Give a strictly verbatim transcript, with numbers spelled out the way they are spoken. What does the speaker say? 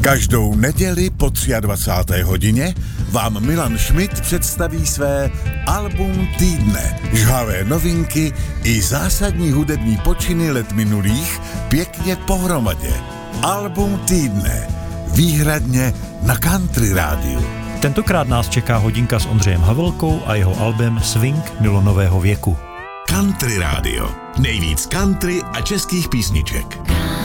Každou neděli po dvacáté třetí hodině vám Milan Schmidt představí své album týdne, žhavé novinky i zásadní hudební počiny let minulých pěkně pohromadě. Album týdne, výhradně na Country rádiu. Tentokrát nás čeká hodinka s Ondřejem Havelkou a jeho albem Swing milonového věku. Country rádio, nejvíc country a českých písniček.